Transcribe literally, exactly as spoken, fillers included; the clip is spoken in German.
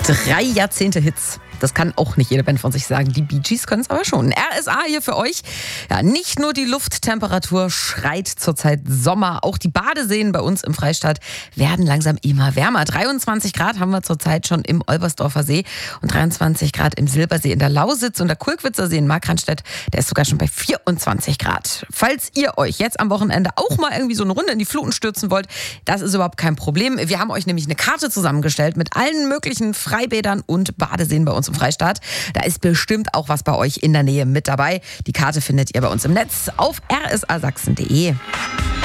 Drei Jahrzehnte Hits. Das kann auch nicht jede Band von sich sagen. Die Bee Gees können es aber schon. R S A hier für euch. Ja, nicht nur die Lufttemperatur schreit zurzeit Sommer. Auch die Badeseen bei uns im Freistaat werden langsam immer wärmer. dreiundzwanzig Grad haben wir zurzeit schon im Olbersdorfer See und dreiundzwanzig Grad im Silbersee in der Lausitz. Und der Kulkwitzer See in Markranstädt, der ist sogar schon bei vierundzwanzig Grad. Falls ihr euch jetzt am Wochenende auch mal irgendwie so eine Runde in die Fluten stürzen wollt, das ist überhaupt kein Problem. Wir haben euch nämlich eine Karte zusammengestellt mit allen möglichen Freibädern und Badeseen bei uns im Freistaat. Da ist bestimmt auch was bei euch in der Nähe mit dabei. Die Karte findet ihr bei uns im Netz auf r s a sachsen punkt d e.